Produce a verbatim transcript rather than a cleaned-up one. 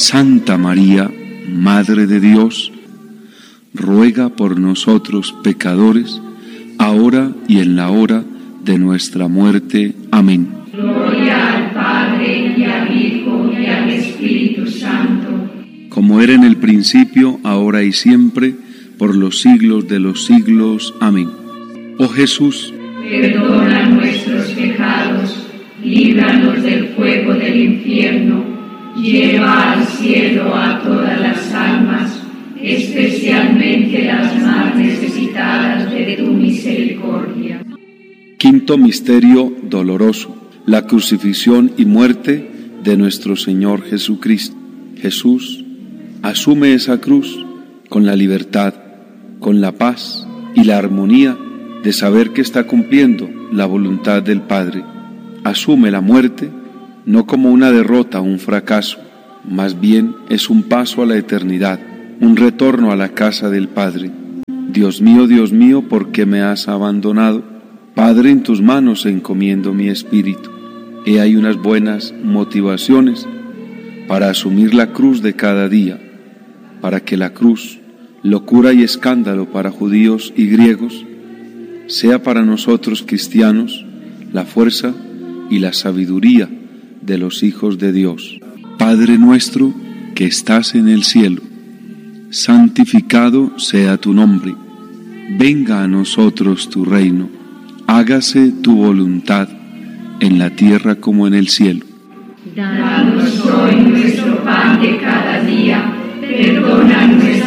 Santa María, Madre de Dios, ruega por nosotros pecadores, ahora y en la hora de nuestra muerte. Amén. Gloria al Padre, y al Hijo, y al Espíritu Santo. Como era en el principio, ahora y siempre, por los siglos de los siglos. Amén. Oh Jesús, perdona nuestros pecados, líbranos del fuego del infierno, lleva al cielo a todas las almas, especialmente las más necesitadas de tu misericordia. Quinto misterio doloroso: la crucifixión y muerte de nuestro Señor Jesucristo. Jesús asume esa cruz con la libertad, con la paz y la armonía de saber que está cumpliendo la voluntad del Padre. Asume la muerte no como una derrota o un fracaso, más bien es un paso a la eternidad, un retorno a la casa del Padre. Dios mío, Dios mío, ¿por qué me has abandonado? Padre, en tus manos encomiendo mi espíritu. He ahí unas buenas motivaciones para asumir la cruz de cada día, para que la cruz, locura y escándalo para judíos y griegos, sea para nosotros cristianos la fuerza y la sabiduría de los hijos de Dios. Padre nuestro que estás en el cielo, santificado sea tu nombre. Venga a nosotros tu reino. Hágase tu voluntad en la tierra como en el cielo. Danos hoy nuestro pan de cada día. Perdona nuestras